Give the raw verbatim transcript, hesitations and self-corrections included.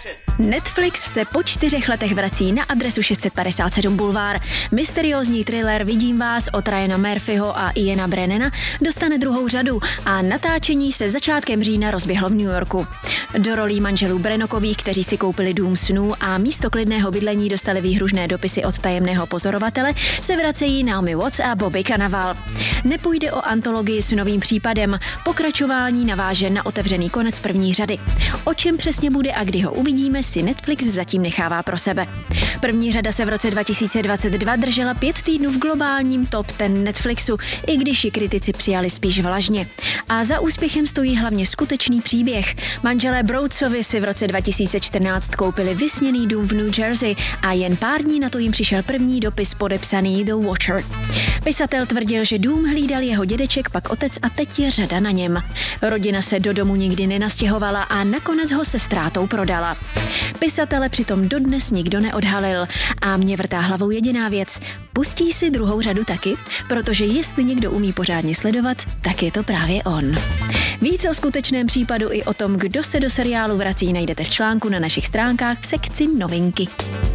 Netflix se po čtyřech letech vrací na adresu šest set padesát sedm Bulvár. Mysteriózní thriller Vidím vás od Ryana Murphyho a Iana Brennana dostane druhou řadu a natáčení se začátkem října rozběhlo v New Yorku. Do rolí manželů Brennockových, kteří si koupili dům snů a místo klidného bydlení dostali výhružné dopisy od tajemného pozorovatele, se vracejí Naomi Watts a Bobby Cannavale. Nepůjde o antologii s novým případem, pokračování naváže na otevřený konec první řady. O čem přesně bude a kdy ho uvidíme, si Netflix zatím nechává pro sebe. První řada se v roce dva tisíce dvacet dva držela pět týdnů v globálním top deset Netflixu, i když ji kritici přijali spíš vlažně. A za úspěchem stojí hlavně skutečný příběh. Manželé Broadsovi si v roce dva tisíce čtrnáct koupili vysněný dům v New Jersey a jen pár dní na to jim přišel první dopis podepsaný The Watcher. Pisatel tvrdil, že dům hlídal jeho dědeček, pak otec a teď je řada na něm. Rodina se do domu nikdy nenastěhovala a nakonec ho se ztrátou prodala. Pisatele přitom dodnes nikdo neodhalil a mě vrtá hlavou jediná věc. Pustí si druhou řadu taky? Protože jestli někdo umí pořádně sledovat, tak je to právě on. Víc o skutečném případu i o tom, kdo se do seriálu vrací, najdete v článku na našich stránkách v sekci novinky.